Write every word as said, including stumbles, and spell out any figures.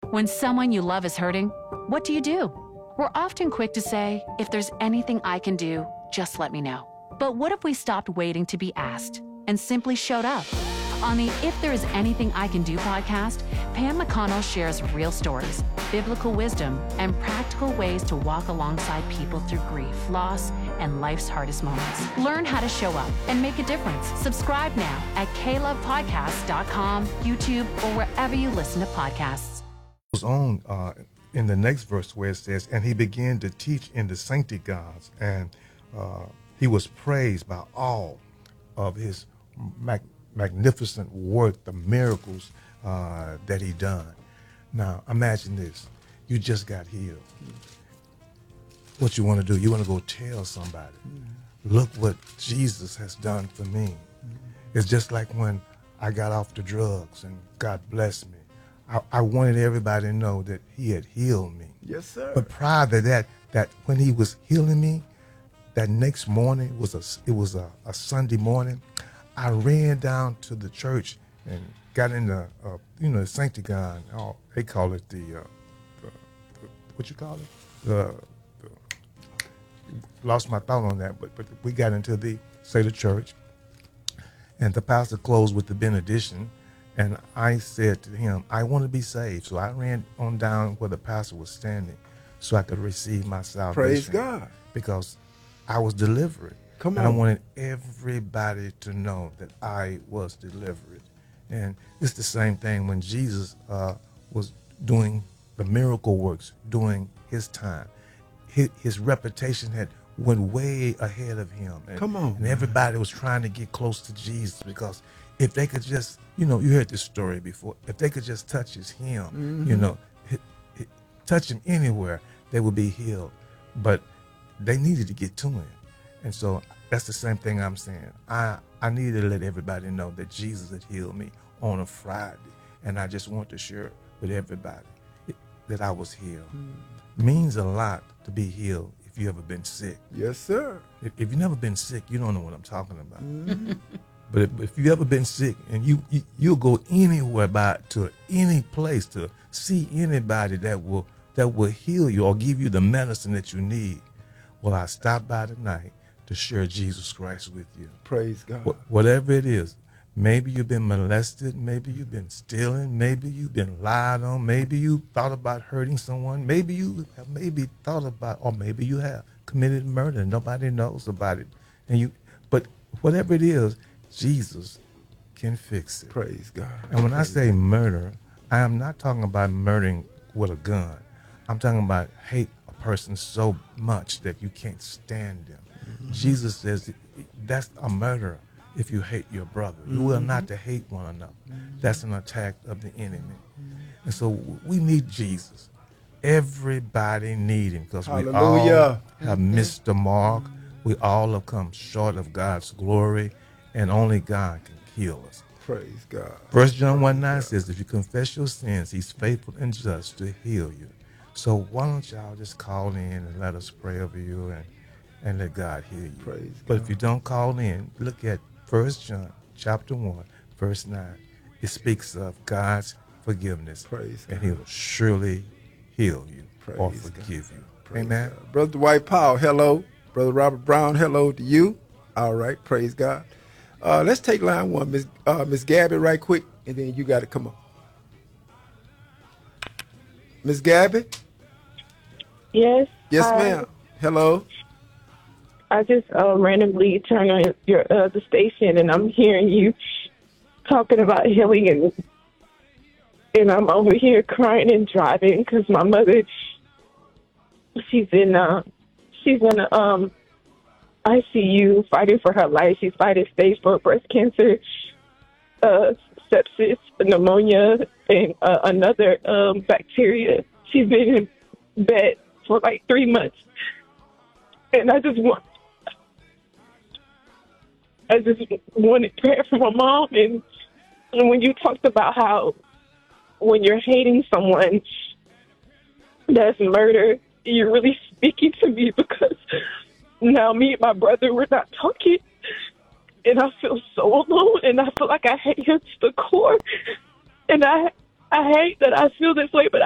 When someone you love is hurting, what do you do? We're often quick to say, if there's anything I can do, just let me know. But what if we stopped waiting to be asked and simply showed up? On the If There Is Anything I Can Do podcast, Pam McConnell shares real stories, biblical wisdom, and practical ways to walk alongside people through grief, loss, and life's hardest moments. Learn how to show up and make a difference. Subscribe now at k love podcast dot com, YouTube, or wherever you listen to podcasts. Goes on uh, in the next verse where it says, and he began to teach in the synagogues, and uh, he was praised by all of his mag- magnificent work, the miracles uh, that he done. Now, imagine this. You just got healed. What you want to do, you want to go tell somebody, mm-hmm. look what Jesus has done for me. Mm-hmm. It's just like when I got off the drugs and God blessed me. I, I wanted everybody to know that he had healed me. Yes, sir. But prior to that, that when he was healing me, that next morning was a, it was a, a Sunday morning. I ran down to the church and got in the, uh, you know, the sanctigon. Oh, they call it the, uh, the, the, what you call it? The, the, lost my thought on that, but but we got into the, say, the church, and the pastor closed with the benediction, and I said to him, I want to be saved. So I ran on down where the pastor was standing so I could receive my salvation. Praise God. Because I was delivered. Come on. I wanted everybody to know that I was delivered. And it's the same thing when Jesus uh, was doing the miracle works, doing his time. His, his reputation had went way ahead of him. And, Come on. And everybody was trying to get close to Jesus because if they could just, you know, you heard this story before, if they could just touch his hem, mm-hmm. you know, hit, hit, touch him anywhere, they would be healed. But they needed to get to him. And so that's the same thing I'm saying. I, I needed to let everybody know that Jesus had healed me on a Friday. And I just want to share with everybody that I was healed. Mm. It means a lot to be healed if you ever been sick. Yes, sir. If, if you've never been sick, you don't know what I'm talking about. Mm-hmm. But if, if you've ever been sick and you, you, you'll go anywhere by to any place to see anybody that will that will heal you or give you the medicine that you need. Well, I stopped by tonight to share Jesus Christ with you. Praise God. Wh- whatever it is, maybe you've been molested, maybe you've been stealing, maybe you've been lied on, maybe you thought about hurting someone, maybe you have maybe thought about, or maybe you have committed murder and nobody knows about it. And you, but whatever it is, Jesus can fix it. Praise God. And when Praise I say God. murder, I am not talking about murdering with a gun. I'm talking about hate a person so much that you can't stand them. Mm-hmm. Jesus says that's a murder if you hate your brother. Mm-hmm. You will not to hate one another. Mm-hmm. That's an attack of the enemy. Mm-hmm. And so we need Jesus. Everybody need him because we all have missed the mark. We all have come short of God's glory, and only God can heal us. Praise God. First John one nine says, if you confess your sins, he's faithful and just to heal you. So why don't y'all just call in and let us pray over you and, and let God heal you. Praise but God. If you don't call in, look at First John chapter one, verse nine. It speaks of God's forgiveness. Praise and God. he'll surely heal you Praise or forgive God. you. Praise Amen. God. Brother Dwight Powell, hello. Brother Robert Brown, hello to you. All right, praise God. Uh, let's take line one, Miss uh, Miss Gabby, right quick, and then you got to come on. Miss Gabby? Yes. Yes, hi. ma'am. Hello. I just uh, randomly turned on your uh, the station, and I'm hearing you talking about healing, and and I'm over here crying and driving because my mother, she's in uh, she's in a, um. I C U fighting for her life. She's fighting stage four breast cancer, uh, sepsis, pneumonia, and uh, another um, bacteria. She's been in bed for like three months. And I just want, I just wanted prayer for my mom. And, and when you talked about how when you're hating someone, that's murder, you're really speaking to me because now me and my brother, we're not talking, and I feel so alone, and I feel like I hate him to the core, and I I hate that I feel this way, but